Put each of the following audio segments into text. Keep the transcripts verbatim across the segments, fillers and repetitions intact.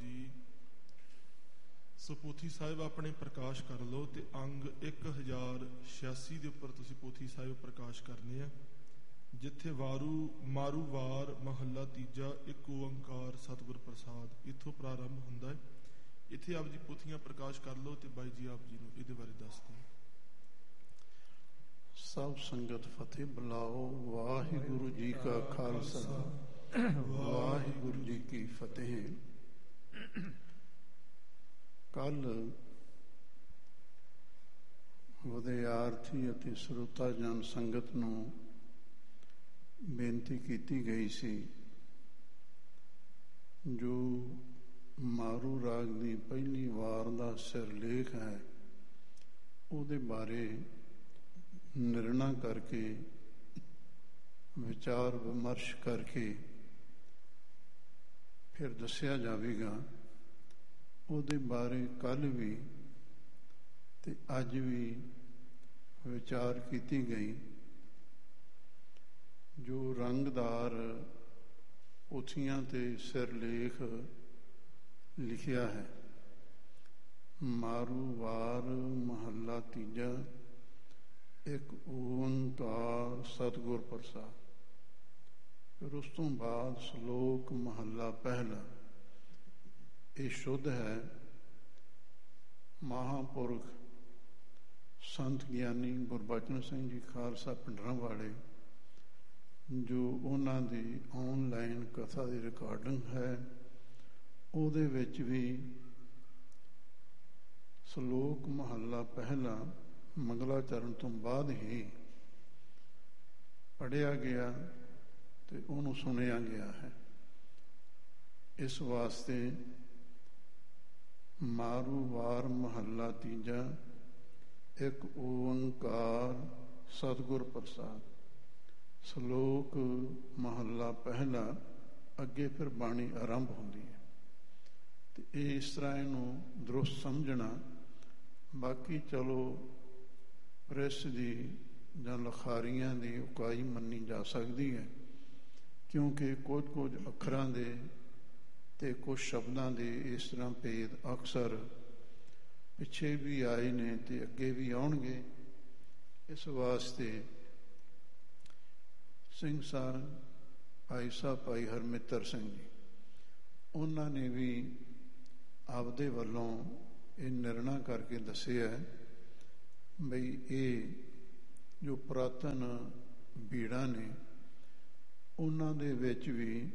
ਜੀ। ਸੋ ਪੋਥੀ ਸਾਹਿਬ ਆਪਣੇ ਪ੍ਰਕਾਸ਼ ਕਰ ਲਓ ਤੇ ਅੰਗ ਇੱਕ ਹਜ਼ਾਰ ਛਿਆਸੀ ਦੇ ਉੱਪਰ ਤੁਸੀਂ ਪੋਥੀ ਸਾਹਿਬ ਪ੍ਰਕਾਸ਼ ਕਰਨੇ ਆ, ਜਿੱਥੇ ਵਾਰੂ ਮਾਰੂ ਵਾਰ ਮਹੱਲਾ ਤੀਜਾ ਇੱਕ ਓੰਕਾਰ ਸਤਿਗੁਰ ਪ੍ਰਸਾਦ ਇੱਥੋਂ ਪ੍ਰਾਰੰਭ ਹੁੰਦਾ ਹੈ। ਇੱਥੇ ਆਪ ਜੀ ਪੋਥੀਆਂ ਪ੍ਰਕਾਸ਼ ਕਰ ਲਓ ਤੇ ਬਾਈ ਜੀ ਆਪ ਜੀ ਨੂੰ ਇਹਦੇ ਬਾਰੇ ਦੱਸ ਦਿਓ। ਸਭ ਸੰਗਤ ਫਤਿਹ ਬੁਲਾਓ। ਵਾਹਿਗੁਰੂ ਜੀ ਕਾ ਖਾਲਸਾ ਵਾਹਿਗੁਰੂ ਜੀ ਕੀ ਫਤਿਹ। ਕੱਲ ਵਿਦਿਆਰਥੀ ਅਤੇ ਸਰੋਤਾ ਜਨ ਸੰਗਤ ਨੂੰ ਬੇਨਤੀ ਕੀਤੀ ਗਈ ਸੀ, ਜੋ ਮਾਰੂ ਰਾਗ ਦੀ ਪਹਿਲੀ ਵਾਰ ਦਾ ਸਿਰਲੇਖ ਹੈ ਉਹਦੇ ਬਾਰੇ ਨਿਰਣਾ ਕਰਕੇ ਵਿਚਾਰ ਵਿਮਰਸ਼ ਕਰਕੇ ਫਿਰ ਦੱਸਿਆ ਜਾਵੇਗਾ। ਉਹਦੇ ਬਾਰੇ ਕੱਲ੍ਹ ਵੀ ਤੇ ਅੱਜ ਵੀ ਵਿਚਾਰ ਕੀਤੀ ਗਈ। ਜੋ ਰੰਗਦਾਰ ਪੋਥੀਆਂ ਤੇ ਸਿਰਲੇਖ ਲਿਖਿਆ ਹੈ, ਮਾਰੂ ਵਾਰ ਮਹੱਲਾ ਤੀਜਾ ਇੱਕ ਓੰਕਾਰ ਸਤਿਗੁਰ ਪ੍ਰਸਾਦ। ਫਿਰ ਉਸ ਤੋਂ ਬਾਅਦ ਸ਼ਲੋਕ ਮਹੱਲਾ ਪਹਿਲਾ। ਇਹ ਸ਼ੁੱਧ ਹੈ। ਮਹਾਂਪੁਰਖ ਸੰਤ ਗਿਆਨੀ ਗੁਰਬਚਨ ਸਿੰਘ ਜੀ ਖਾਲਸਾ ਪਿੰਡਰਾਂ ਵਾਲੇ, ਜੋ ਉਹਨਾਂ ਦੀ ਆਨਲਾਈਨ ਕਥਾ ਦੀ ਰਿਕਾਰਡਿੰਗ ਹੈ, ਉਹਦੇ ਵਿੱਚ ਵੀ ਸ਼ਲੋਕ ਮਹੱਲਾ ਪਹਿਲਾ ਮੰਗਲਾਚਰਨ ਤੋਂ ਬਾਅਦ ਹੀ ਪੜ੍ਹਿਆ ਗਿਆ ਤੇ ਉਹਨੂੰ ਸੁਣਿਆ ਗਿਆ ਹੈ। ਇਸ ਵਾਸਤੇ ਮਾਰੂ ਵਾਰ ਮਹੱਲਾ ਤੀਜਾ ਇੱਕ ਓੰਕਾਰ ਸਤਿਗੁਰ ਪ੍ਰਸਾਦ। ਸ਼ਲੋਕ ਮਹੱਲਾ ਪਹਿਲਾ ਅੱਗੇ ਫਿਰ ਬਾਣੀ ਆਰੰਭ ਹੁੰਦੀ ਹੈ ਤੇ ਇਹ ਇਸ ਤਰ੍ਹਾਂ ਇਹਨੂੰ ਦਰੁਸਤ ਸਮਝਣਾ। ਬਾਕੀ ਚਲੋ ਪ੍ਰੈਸ ਦੀ ਜਾਂ ਲਿਖਾਰੀਆਂ ਦੀ ਉਕਾਈ ਮੰਨੀ ਜਾ ਸਕਦੀ ਹੈ, ਕਿਉਂਕਿ ਕੁਝ ਕੁਝ ਅੱਖਰਾਂ ਦੇ ਤੇ ਕੁਝ ਸ਼ਬਦਾਂ ਦੇ ਇਸ ਤਰ੍ਹਾਂ ਭੇਦ ਅਕਸਰ ਪਿੱਛੇ ਵੀ ਆਏ ਨੇ ਤੇ ਅੱਗੇ ਵੀ ਆਉਣਗੇ। ਇਸ ਵਾਸਤੇ ਸਿੰਘ ਸਾਹਿਬ ਭਾਈ ਸਾਹਿਬ ਭਾਈ ਹਰਮਿੱਤਰ ਸਿੰਘ ਜੀ, ਉਹਨਾਂ ਨੇ ਵੀ ਆਪਦੇ ਵੱਲੋਂ ਇਹ ਨਿਰਣਾ ਕਰਕੇ ਦੱਸਿਆ ਬਈ ਇਹ ਜੋ ਪੁਰਾਤਨ ਬੀੜਾਂ ਨੇ ਉਹਨਾਂ ਦੇ ਵਿੱਚ ਵੀ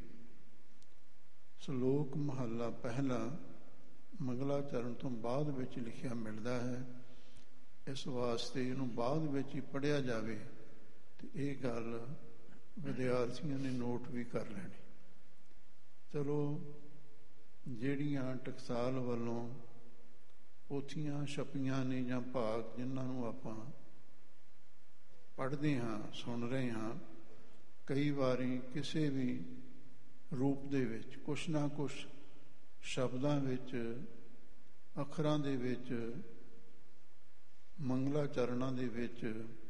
ਸ਼ਲੋਕ ਮਹੱਲਾ ਪਹਿਲਾ ਮੰਗਲਾਚਰਨ ਤੋਂ ਬਾਅਦ ਵਿੱਚ ਲਿਖਿਆ ਮਿਲਦਾ ਹੈ। ਇਸ ਵਾਸਤੇ ਇਹਨੂੰ ਬਾਅਦ ਵਿੱਚ ਹੀ ਪੜ੍ਹਿਆ ਜਾਵੇ ਤੇ ਇਹ ਗੱਲ ਵਿਦਿਆਰਥੀਆਂ ਨੇ ਨੋਟ ਵੀ ਕਰ ਲੈਣੀ। ਚਲੋ, ਜਿਹੜੀਆਂ ਟਕਸਾਲ ਵੱਲੋਂ ਪੋਥੀਆਂ ਛਪੀਆਂ ਨੇ ਜਾਂ ਭਾਗ ਜਿਨ੍ਹਾਂ ਨੂੰ ਆਪਾਂ ਪੜ੍ਹਦੇ ਹਾਂ ਸੁਣ ਰਹੇ ਹਾਂ, ਕਈ ਵਾਰੀ ਕਿਸੇ ਵੀ ਰੂਪ ਦੇ ਵਿੱਚ ਕੁਛ ਨਾ ਕੁਛ ਸ਼ਬਦਾਂ ਵਿੱਚ ਅੱਖਰਾਂ ਦੇ ਵਿੱਚ ਮੰਗਲਾਚਰਨਾਂ ਦੇ ਵਿੱਚ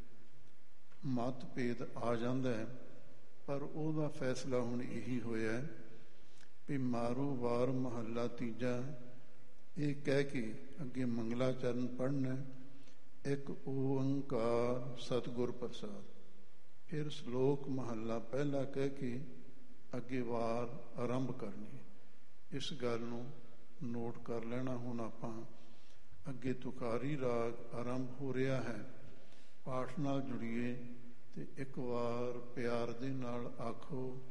ਮਤਭੇਦ ਆ ਜਾਂਦਾ ਹੈ। ਪਰ ਉਹਦਾ ਫੈਸਲਾ ਹੁਣ ਇਹੀ ਹੋਇਆ ਵੀ ਮਾਰੂ ਵਾਰ ਮਹੱਲਾ ਤੀਜਾ ਇਹ ਕਹਿ ਕੇ ਅੱਗੇ ਮੰਗਲਾਚਰਨ ਪੜ੍ਹਨਾ, ਇੱਕ ਓੰਕਾਰ ਸਤਿਗੁਰ ਪ੍ਰਸਾਦ। ਫਿਰ ਸ਼ਲੋਕ ਮਹੱਲਾ ਪਹਿਲਾ ਕਹਿ ਕੇ ਅੱਗੇ ਵਾਰ ਆਰੰਭ ਕਰਨੀ। ਇਸ ਗੱਲ ਨੂੰ ਨੋਟ ਕਰ ਲੈਣਾ। ਹੁਣ ਆਪਾਂ ਅੱਗੇ ਤੁਕਾਰੀ ਰਾਗ ਆਰੰਭ ਹੋ ਰਿਹਾ ਹੈ, ਪਾਠ ਨਾਲ ਜੁੜੀਏ ਤੇ ਇੱਕ ਵਾਰ ਪਿਆਰ ਦੇ ਨਾਲ ਆਖੋ